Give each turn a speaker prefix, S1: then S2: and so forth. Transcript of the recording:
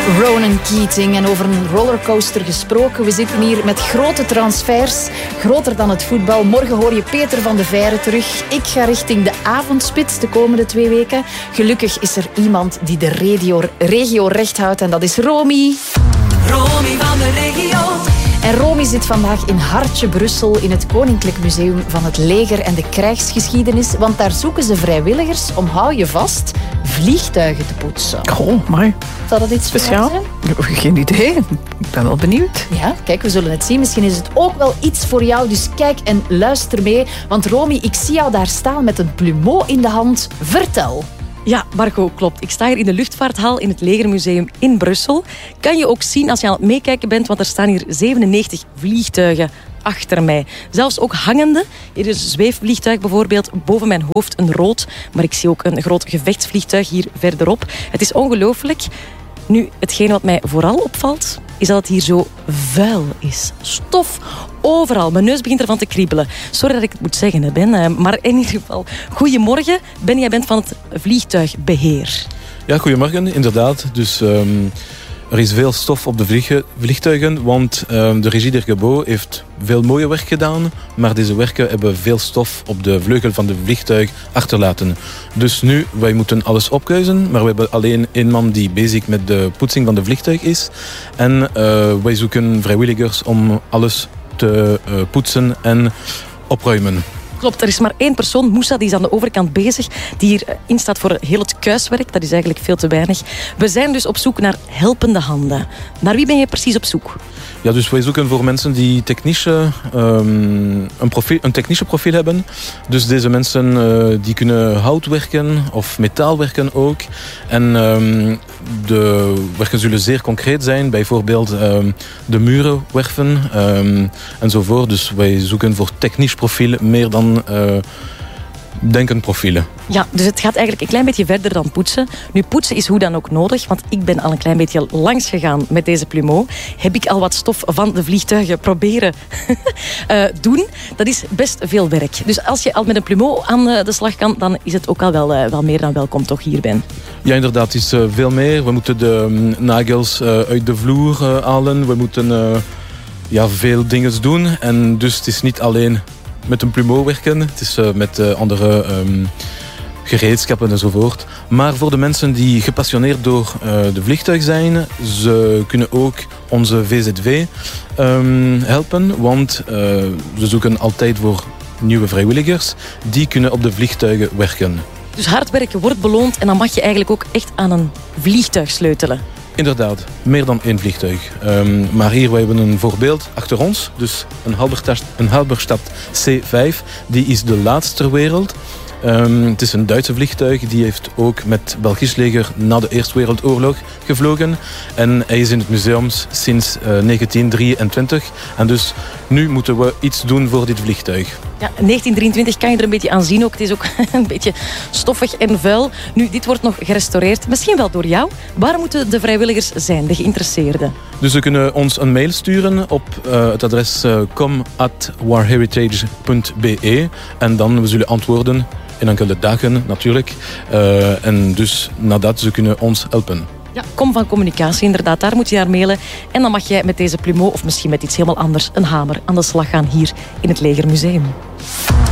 S1: Ronan Keating. En over een rollercoaster gesproken. We zitten hier met grote transfers. Groter dan het voetbal. Morgen hoor je Peter van de Veire terug. Ik ga richting de avondspits de komende 2 weken. Gelukkig is er iemand die de regio recht houdt. En dat is Romy.
S2: Romy van de regio.
S1: En Romy zit vandaag in Hartje, Brussel, in het Koninklijk Museum van het Leger en de Krijgsgeschiedenis. Want daar zoeken ze vrijwilligers om, hou je vast, vliegtuigen te poetsen.
S3: Oh, maar
S1: Zou dat iets
S3: speciaal?
S1: zijn?
S3: Geen idee. Ik ben wel benieuwd.
S1: Ja, kijk, we zullen het zien. Misschien is het ook wel iets voor jou. Dus kijk en luister mee. Want Romy, ik zie jou daar staan met een plumeau in de hand. Vertel.
S4: Ja, Marco, klopt. Ik sta hier in de luchtvaarthal in het Legermuseum in Brussel. Kan je ook zien als je aan het meekijken bent, want er staan hier 97 vliegtuigen achter mij. Zelfs ook hangende. Hier is een zweefvliegtuig bijvoorbeeld, boven mijn hoofd een rood. Maar ik zie ook een groot gevechtsvliegtuig hier verderop. Het is ongelooflijk. Nu, hetgeen wat mij vooral opvalt, is dat het hier zo vuil is. Stof overal. Mijn neus begint ervan te kriebelen. Sorry dat ik het moet zeggen, Ben. Maar in ieder geval, goedemorgen. Ben, jij bent van het vliegtuigbeheer.
S5: Ja, goedemorgen, inderdaad. Dus er is veel stof op de vliegtuigen, want de Regie der Gebouw heeft veel mooie werk gedaan, maar deze werken hebben veel stof op de vleugel van de vliegtuig achterlaten. Dus nu, wij moeten alles opkuisen, maar we hebben alleen 1 man die bezig met de poetsing van de vliegtuig is. En wij zoeken vrijwilligers om alles te poetsen en opruimen.
S4: Klopt, er is maar 1 persoon, Moussa, die is aan de overkant bezig, die hierin staat voor heel het kuiswerk. Dat is eigenlijk veel te weinig. We zijn dus op zoek naar helpende handen. Naar wie ben je precies op zoek?
S5: Ja, dus wij zoeken voor mensen die een technische profiel hebben. Dus deze mensen die kunnen hout werken of metaal werken ook. En de werken zullen zeer concreet zijn. Bijvoorbeeld de muren werven enzovoort. Dus wij zoeken voor technisch profiel meer dan denkend profielen.
S4: Ja, dus het gaat eigenlijk een klein beetje verder dan poetsen. Nu, poetsen is hoe dan ook nodig, want ik ben al een klein beetje langs gegaan met deze plumeau. Heb ik al wat stof van de vliegtuigen proberen doen. Dat is best veel werk. Dus als je al met een plumeau aan de slag kan, dan is het ook al wel meer dan welkom toch hier, Ben.
S5: Ja, inderdaad, het is veel meer. We moeten de nagels uit de vloer halen. We moeten veel dingen doen. En dus het is niet alleen met een plumeau werken. Het is met andere gereedschappen enzovoort. Maar voor de mensen die gepassioneerd door de vliegtuig zijn, ze kunnen ook onze VZW helpen. Want we zoeken altijd voor nieuwe vrijwilligers. Die kunnen op de vliegtuigen werken.
S4: Dus hard werken wordt beloond en dan mag je eigenlijk ook echt aan een vliegtuig sleutelen.
S5: Inderdaad, meer dan 1 vliegtuig. Maar hier we hebben een voorbeeld achter ons. Dus een Halberstadt C5. Die is de laatste ter wereld. Het is een Duitse vliegtuig. Die heeft ook met het Belgisch leger na de Eerste Wereldoorlog gevlogen. En hij is in het museum sinds 1923. En dus nu moeten we iets doen voor dit vliegtuig.
S4: Ja, 1923 kan je er een beetje aan zien ook. Het is ook een beetje stoffig en vuil. Nu, dit wordt nog gerestaureerd. Misschien wel door jou. Waar moeten de vrijwilligers zijn, de geïnteresseerden?
S5: Dus ze kunnen ons een mail sturen op het adres com@warheritage.be. En dan we zullen antwoorden in enkele dagen natuurlijk. En dus nadat ze kunnen ons helpen.
S4: Ja, kom van communicatie, inderdaad. Daar moet je naar mailen. En dan mag jij met deze plumeau, of misschien met iets helemaal anders, een hamer, aan de slag gaan hier in het Legermuseum.